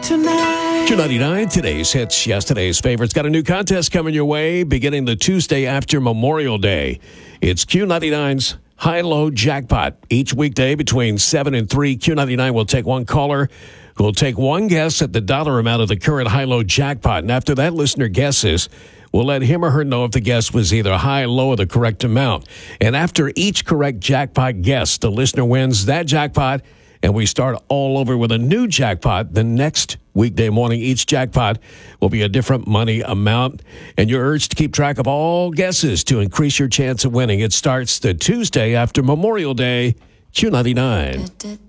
tonight. Q99, today's hits, yesterday's favorites. Got a new contest coming your way beginning the Tuesday after Memorial Day. It's Q99's High-Low Jackpot. Each weekday between 7 and 3, Q99 will take one caller who will take one guess at the dollar amount of the current High-Low Jackpot. And after that listener guesses, we'll let him or her know if the guess was either high, low, or the correct amount. And after each correct jackpot guess, the listener wins that jackpot, and we start all over with a new jackpot the next weekday morning. Each jackpot will be a different money amount, and you're urged to keep track of all guesses to increase your chance of winning. It starts the Tuesday after Memorial Day, Q99.